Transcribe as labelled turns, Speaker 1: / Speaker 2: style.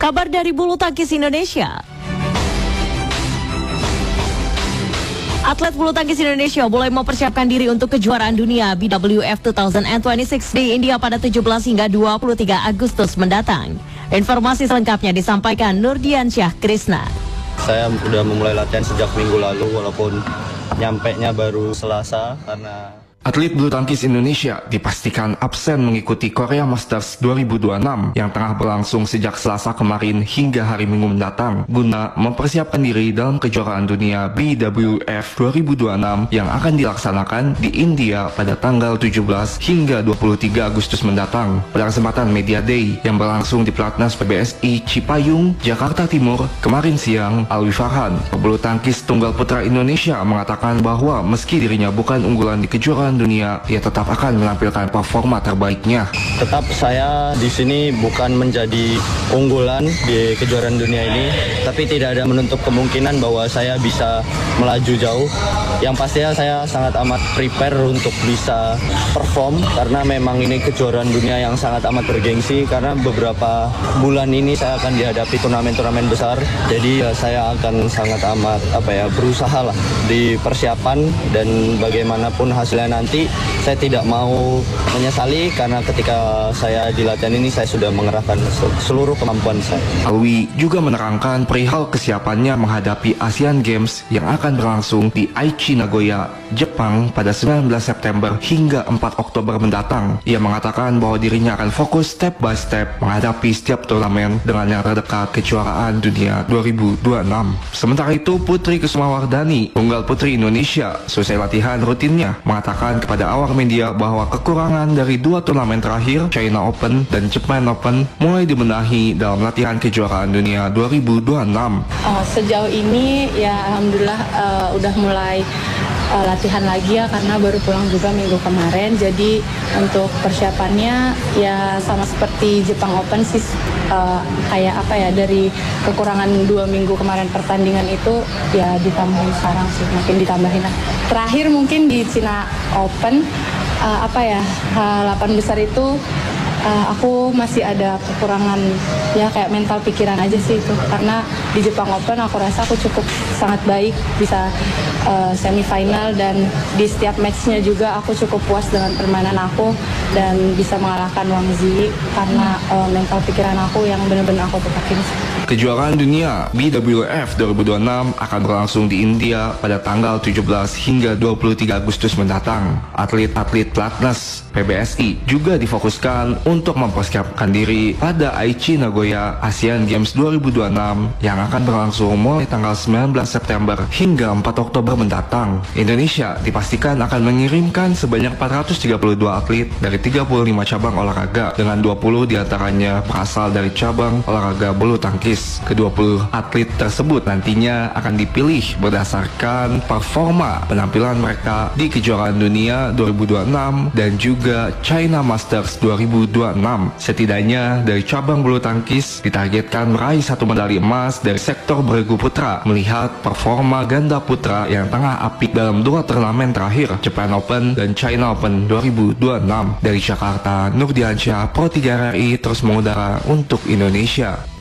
Speaker 1: Kabar dari bulu tangkis Indonesia. Atlet bulu tangkis Indonesia mulai mempersiapkan diri untuk kejuaraan dunia BWF 2026 di India pada 17 hingga 23 Agustus mendatang. Informasi selengkapnya disampaikan Nurdiansyah Krisna.
Speaker 2: Saya sudah memulai latihan sejak minggu lalu walaupun nyampenya baru Selasa karena...
Speaker 3: Atlet bulu tangkis Indonesia dipastikan absen mengikuti Korea Masters 2026 yang tengah berlangsung sejak Selasa kemarin hingga hari Minggu mendatang guna mempersiapkan diri dalam kejuaraan dunia BWF 2026 yang akan dilaksanakan di India pada tanggal 17 hingga 23 Agustus mendatang. Pada kesempatan Media Day yang berlangsung di Platnas PBSI Cipayung, Jakarta Timur, kemarin siang, Alwi Farhan, pebulu tangkis tunggal putra Indonesia, mengatakan bahwa meski dirinya bukan unggulan di kejuaraan dunia, ia tetap akan menampilkan performa terbaiknya.
Speaker 2: Tetap saya di sini bukan menjadi unggulan di kejuaraan dunia ini, tapi tidak ada menutup kemungkinan bahwa saya bisa melaju jauh. Yang pastinya saya sangat amat prepare untuk bisa perform karena memang ini kejuaraan dunia yang sangat amat bergengsi karena beberapa bulan ini saya akan dihadapi turnamen-turnamen besar. Jadi saya akan sangat amat berusaha lah di persiapan dan bagaimanapun hasilnya nanti saya tidak mau menyesali karena ketika saya di latihan ini saya sudah mengerahkan seluruh kemampuan saya.
Speaker 3: Alwi juga menerangkan perihal kesiapannya menghadapi Asian Games yang akan berlangsung di Aichi, Nagoya, Jepang pada 19 September hingga 4 Oktober mendatang. Ia mengatakan bahwa dirinya akan fokus step by step menghadapi setiap turnamen dengan yang terdekat kejuaraan dunia 2026. Sementara itu, Putri Kusumawardhani, tunggal putri Indonesia, selesai latihan rutinnya, mengatakan kepada awak media bahwa kekurangan dari dua turnamen terakhir, China Open dan Japan Open, mulai dibenahi dalam latihan kejuaraan dunia 2026.
Speaker 4: Sejauh ini ya alhamdulillah udah mulai latihan lagi ya karena baru pulang juga minggu kemarin. Jadi untuk persiapannya ya sama seperti Jepang Open sih, dari kekurangan 2 minggu kemarin pertandingan itu ya ditambahin sekarang sih, makin ditambahin lah. Terakhir mungkin di China Open 8 besar itu aku masih ada kekurangan ya kayak mental pikiran aja sih itu, karena di Jepang Open aku rasa aku cukup sangat baik bisa semifinal dan di setiap matchnya juga aku cukup puas dengan permainan aku dan bisa mengalahkan Wang Zi karena mental pikiran aku yang benar-benar aku tekakin.
Speaker 3: Kejuaraan dunia BWF 2026 akan berlangsung di India pada tanggal 17 hingga 23 Agustus mendatang. Atlet-atlet Platnas PBSI juga difokuskan untuk mempersiapkan diri pada Aichi Nagoya Asian Games 2026 yang akan berlangsung mulai tanggal 19 September hingga 4 Oktober mendatang. Indonesia dipastikan akan mengirimkan sebanyak 432 atlet dari 35 cabang olahraga dengan 20 diantaranya berasal dari cabang olahraga bulu tangkis. Ke-20 atlet tersebut nantinya akan dipilih berdasarkan performa penampilan mereka di kejuaraan dunia 2026 dan juga China Masters 2026. Setidaknya dari cabang bulu tangkis ditargetkan meraih 1 medali emas dari sektor beregu putra melihat performa ganda putra yang tengah apik dalam 2 turnamen terakhir, Japan Open dan China Open 2026. Dari Jakarta, Nurdiansyah, Pro 3 RRI terus mengudara untuk Indonesia.